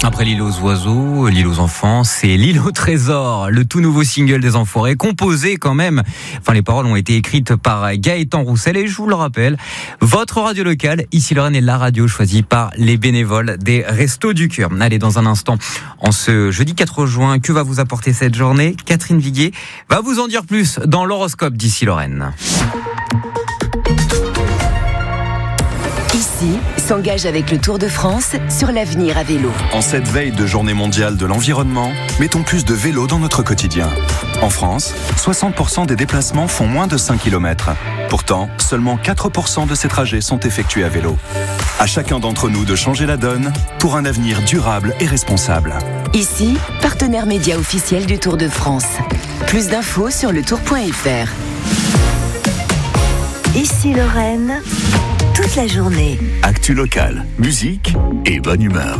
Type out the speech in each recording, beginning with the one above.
Après l'île aux oiseaux, l'île aux enfants, c'est l'île au trésor, le tout nouveau single des Enfoirés, composé quand même. Enfin, les paroles ont été écrites par Gaëtan Roussel et je vous le rappelle, votre radio locale, ici Lorraine, est la radio choisie par les bénévoles des Restos du Cœur. Allez, dans un instant, en ce jeudi 4 juin, que va vous apporter cette journée? Catherine Viguier va vous en dire plus dans l'horoscope d'ici Lorraine. Ici, s'engage avec le Tour de France sur l'avenir à vélo. En cette veille de journée mondiale de l'environnement, mettons plus de vélo dans notre quotidien. En France, 60% des déplacements font moins de 5 km. Pourtant, seulement 4% de ces trajets sont effectués à vélo. À chacun d'entre nous de changer la donne pour un avenir durable et responsable. Ici, partenaire média officiel du Tour de France. Plus d'infos sur letour.fr. Ici Lorraine, toute la journée. Actu locale, musique et bonne humeur.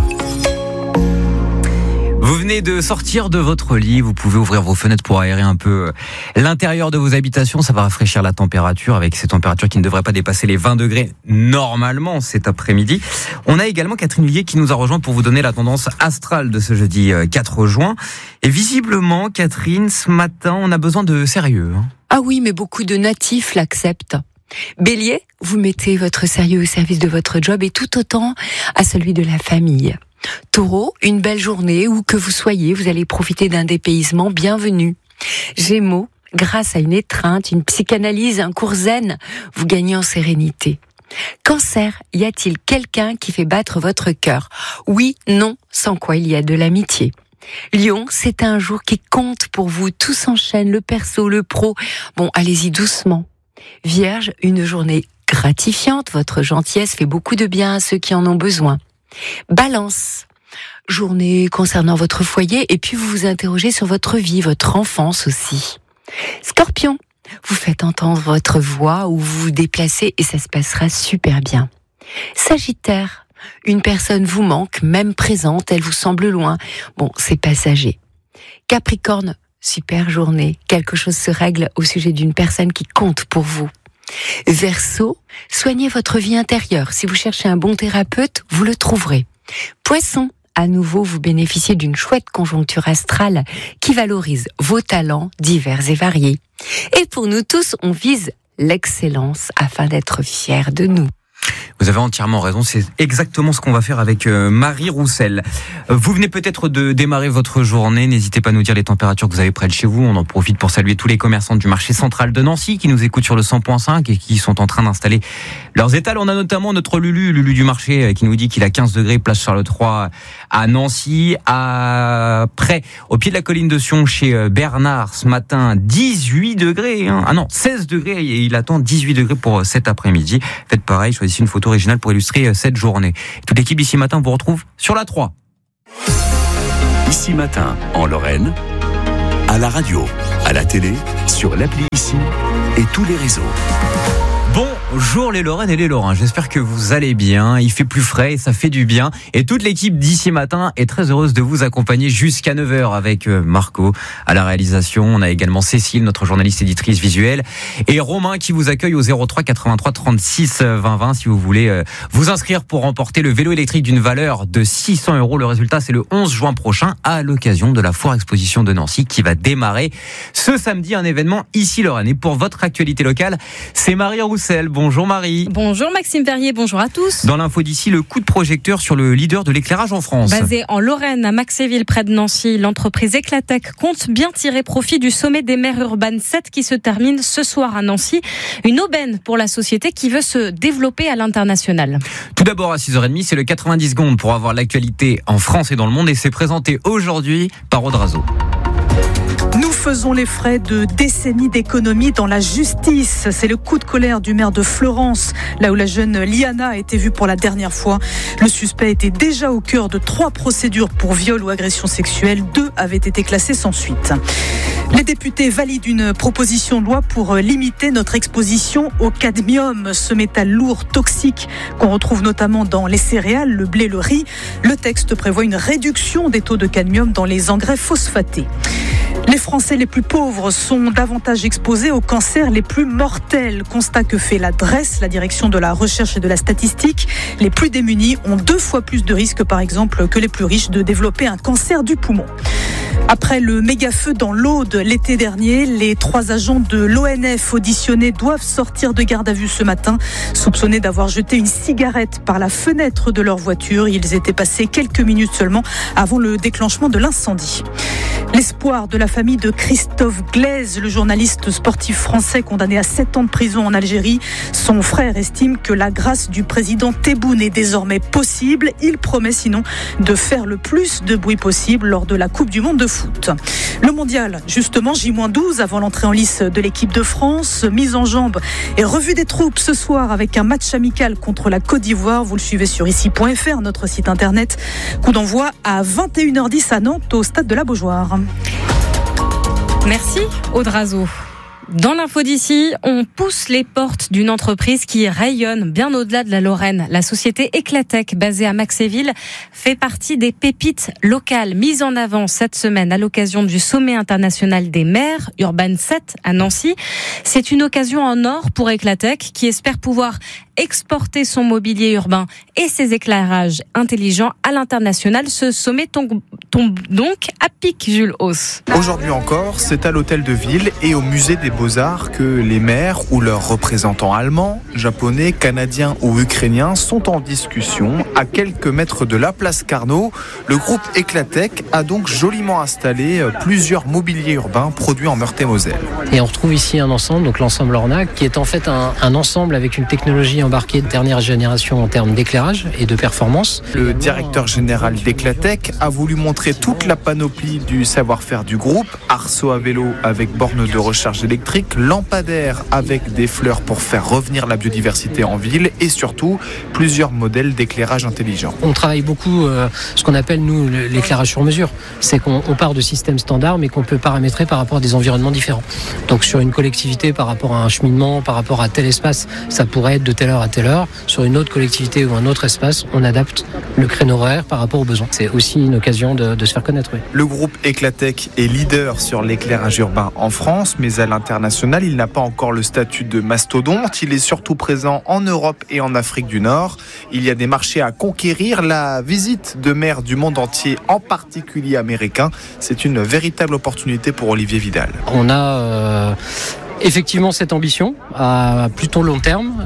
Vous venez de sortir de votre lit, vous pouvez ouvrir vos fenêtres pour aérer un peu l'intérieur de vos habitations. Ça va rafraîchir la température avec ces températures qui ne devraient pas dépasser les 20 degrés normalement cet après-midi. On a également Catherine Viguier qui nous a rejoint pour vous donner la tendance astrale de ce jeudi 4 juin. Et visiblement, Catherine, ce matin, on a besoin de sérieux. Ah oui, mais beaucoup de natifs l'acceptent. Bélier, vous mettez votre sérieux au service de votre job et tout autant à celui de la famille. Taureau, une belle journée où que vous soyez, vous allez profiter d'un dépaysement bienvenu. Gémeaux, grâce à une étreinte, une psychanalyse, un cours zen, vous gagnez en sérénité. Cancer, y a-t-il quelqu'un qui fait battre votre cœur? Oui, non, sans quoi il y a de l'amitié. Lion, c'est un jour qui compte pour vous, tout s'enchaîne, le perso, le pro. Bon, allez-y doucement. Vierge, une journée gratifiante, votre gentillesse fait beaucoup de bien à ceux qui en ont besoin. Balance, journée concernant votre foyer et puis vous vous interrogez sur votre vie, votre enfance aussi. Scorpion, vous faites entendre votre voix ou vous vous déplacez et ça se passera super bien. Sagittaire, une personne vous manque, même présente, elle vous semble loin. Bon, c'est passager. Capricorne, super journée, quelque chose se règle au sujet d'une personne qui compte pour vous. Verseau, soignez votre vie intérieure. Si vous cherchez un bon thérapeute, vous le trouverez. Poisson, à nouveau, vous bénéficiez d'une chouette conjoncture astrale qui valorise vos talents divers et variés. Et pour nous tous, on vise l'excellence afin d'être fiers de nous. Vous avez entièrement raison, c'est exactement ce qu'on va faire avec Marie Roussel. Vous venez peut-être de démarrer votre journée, n'hésitez pas à nous dire les températures que vous avez près de chez vous. On en profite pour saluer tous les commerçants du marché central de Nancy qui nous écoutent sur le 100.5 et qui sont en train d'installer leurs étals. On a notamment notre Lulu du marché qui nous dit qu'il a 15 degrés, place Charles III à Nancy. Après, au pied de la colline de Sion, chez Bernard, ce matin, 18 degrés. Ah non, 16 degrés et il attend 18 degrés pour cet après-midi. Faites pareil, choisissez une photo originale pour illustrer cette journée. Toute l'équipe d'ici matin vous retrouve sur la 3. Ici matin, en Lorraine, à la radio, à la télé, sur l'appli Ici et tous les réseaux. Bonjour les Lorraines et les Lorrains, j'espère que vous allez bien, il fait plus frais et ça fait du bien. Et toute l'équipe d'ici matin est très heureuse de vous accompagner jusqu'à 9h avec Marco à la réalisation. On a également Cécile, notre journaliste éditrice visuelle, et Romain qui vous accueille au 03 83 36 20 20 si vous voulez vous inscrire pour remporter le vélo électrique d'une valeur de 600 €. Le résultat c'est le 11 juin prochain à l'occasion de la foire exposition de Nancy qui va démarrer ce samedi, un événement ici Lorraine. Et pour votre actualité locale, c'est Marie Roussel. Bonjour Marie. Bonjour Maxime Verrier, bonjour à tous. Dans l'info d'ici, le coup de projecteur sur le leader de l'éclairage en France. Basé en Lorraine, à Maxéville, près de Nancy, l'entreprise Eclatec compte bien tirer profit du sommet des mers urbaines 7 qui se termine ce soir à Nancy. Une aubaine pour la société qui veut se développer à l'international. Tout d'abord à 6h30, c'est le 90 secondes pour avoir l'actualité en France et dans le monde et c'est présenté aujourd'hui par Odrazo. Nous faisons les frais de décennies d'économie dans la justice. C'est le coup de colère du maire de Fleurance, là où la jeune Liana a été vue pour la dernière fois. Le suspect était déjà au cœur de 3 procédures pour viol ou agression sexuelle. 2 avaient été classées sans suite. Les députés valident une proposition de loi pour limiter notre exposition au cadmium, ce métal lourd, toxique, qu'on retrouve notamment dans les céréales, le blé, le riz. Le texte prévoit une réduction des taux de cadmium dans les engrais phosphatés. Les Français les plus pauvres sont davantage exposés aux cancers les plus mortels. Constat que fait la DRES, la direction de la recherche et de la statistique. Les plus démunis ont 2 fois plus de risques, par exemple, que les plus riches de développer un cancer du poumon. Après le méga-feu dans l'Aude l'été dernier, les 3 agents de l'ONF auditionnés doivent sortir de garde à vue ce matin, soupçonnés d'avoir jeté une cigarette par la fenêtre de leur voiture. Ils étaient passés quelques minutes seulement avant le déclenchement de l'incendie. L'espoir de la famille de Christophe Glaise, le journaliste sportif français condamné à 7 ans de prison en Algérie. Son frère estime que la grâce du président Tebboune est désormais possible. Il promet sinon de faire le plus de bruit possible lors de la Coupe du Monde de foot. Le mondial, justement, J-12 avant l'entrée en lice de l'équipe de France. Mise en jambe et revue des troupes ce soir avec un match amical contre la Côte d'Ivoire. Vous le suivez sur ici.fr, notre site internet. Coup d'envoi à 21h10 à Nantes, au stade de la Beaujoire. Merci Audrazo. Dans l'info d'ici, on pousse les portes d'une entreprise qui rayonne bien au-delà de la Lorraine. La société Eclatech, basée à Maxéville, fait partie des pépites locales mises en avant cette semaine à l'occasion du sommet international des maires, Urban 7 à Nancy. C'est une occasion en or pour Eclatech qui espère pouvoir exporter son mobilier urbain et ses éclairages intelligents à l'international. Ce sommet tombe donc à pic, Jules Hauss. Aujourd'hui encore, c'est à l'hôtel de ville et au musée des Beaux-Arts que les maires ou leurs représentants allemands, japonais, canadiens ou ukrainiens sont en discussion. À quelques mètres de la place Carnot, le groupe Eclatech a donc joliment installé plusieurs mobiliers urbains produits en Meurthe-et-Moselle. Et on retrouve ici un ensemble, donc l'ensemble Ornac, qui est en fait un ensemble avec une technologie embarquée de dernière génération en termes d'éclairage et de performance. Le directeur général d'Eclatech a voulu montrer toute la panoplie du savoir-faire du groupe. Arceau à vélo avec borne de recharge électrique, lampadaire avec des fleurs pour faire revenir la biodiversité en ville et surtout plusieurs modèles d'éclairage intelligent. On travaille beaucoup ce qu'on appelle nous l'éclairage sur mesure. C'est qu'on part de systèmes standards mais qu'on peut paramétrer par rapport à des environnements différents. Donc sur une collectivité par rapport à un cheminement, par rapport à tel espace, ça pourrait être de telle heure à telle heure. Sur une autre collectivité ou un autre espace, on adapte le créneau horaire par rapport aux besoins. C'est aussi une occasion de se faire connaître. Oui. Le groupe Eclatech est leader sur l'éclairage urbain en France, mais à l'international, il n'a pas encore le statut de mastodonte. Il est surtout présent en Europe et en Afrique du Nord. Il y a des marchés à conquérir. La visite de maires du monde entier, en particulier américains, c'est une véritable opportunité pour Olivier Vidal. On a effectivement cette ambition à plutôt long terme,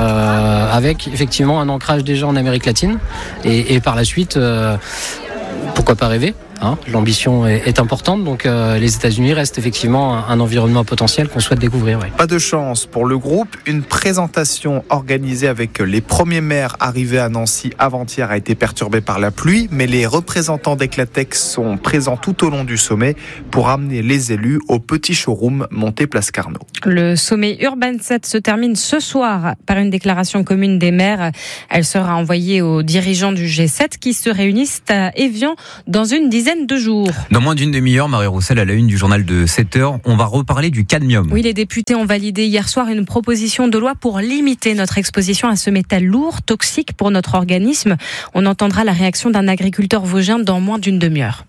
avec effectivement un ancrage déjà en Amérique latine et par la suite, pourquoi pas rêver. L'ambition est importante, donc les États-Unis restent effectivement un environnement potentiel qu'on souhaite découvrir. Oui. Pas de chance pour le groupe. Une présentation organisée avec les premiers maires arrivés à Nancy avant-hier a été perturbée par la pluie, mais les représentants d'Eclatech sont présents tout au long du sommet pour amener les élus au petit showroom monté place Carnot. Le sommet Urban 7 se termine ce soir par une déclaration commune des maires. Elle sera envoyée aux dirigeants du G7 qui se réunissent à Évian dans une dizaine de jours. Dans moins d'une demi-heure, Marie Roussel à la une du journal de 7h, on va reparler du cadmium. Oui, les députés ont validé hier soir une proposition de loi pour limiter notre exposition à ce métal lourd, toxique pour notre organisme. On entendra la réaction d'un agriculteur vosgien dans moins d'une demi-heure.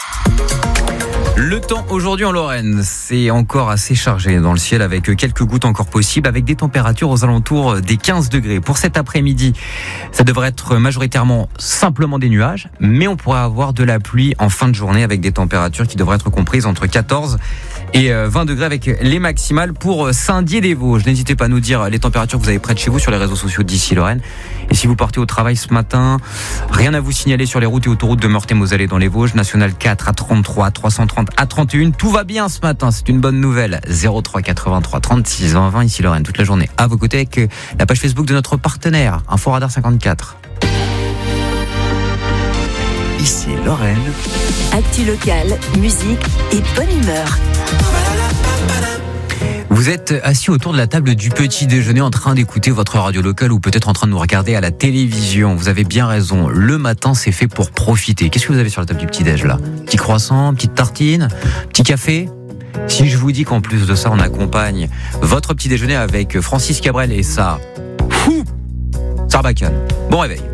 Le temps aujourd'hui en Lorraine, c'est encore assez chargé dans le ciel avec quelques gouttes encore possibles, avec des températures aux alentours des 15 degrés. Pour cet après-midi, ça devrait être majoritairement simplement des nuages, mais on pourrait avoir de la pluie en fin de journée avec des températures qui devraient être comprises entre 14 et 20 degrés avec les maximales pour Saint-Dié-des-Vosges. N'hésitez pas à nous dire les températures que vous avez près de chez vous sur les réseaux sociaux d'ici Lorraine. Et si vous partez au travail ce matin, rien à vous signaler sur les routes et autoroutes de Meurthe-et-Moselle et dans les Vosges. National 4 à 33, 330 à 31. Tout va bien ce matin, c'est une bonne nouvelle. 03 83 36 20 20 ici Lorraine toute la journée. À vos côtés avec la page Facebook de notre partenaire, Inforadar 54. Ici Lorraine. Actu locale, musique et bonne humeur. Vous êtes assis autour de la table du petit déjeuner en train d'écouter votre radio locale ou peut-être en train de nous regarder à la télévision. Vous avez bien raison, le matin c'est fait pour profiter. Qu'est-ce que vous avez sur la table du petit déj là ? Petit croissant, petite tartine, petit café ? Si je vous dis qu'en plus de ça on accompagne votre petit déjeuner avec Francis Cabrel et ça Sarbacane. Bon réveil.